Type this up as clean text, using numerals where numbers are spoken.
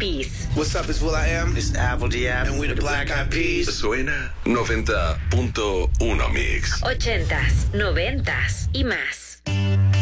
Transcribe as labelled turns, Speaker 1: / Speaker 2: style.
Speaker 1: Peas.
Speaker 2: What's up, it's Will I Am.
Speaker 3: It's Apple Diab.
Speaker 2: And we the Black Eyed Peas.
Speaker 4: Suena 90.1 Mix.
Speaker 1: 80s, 90s y más.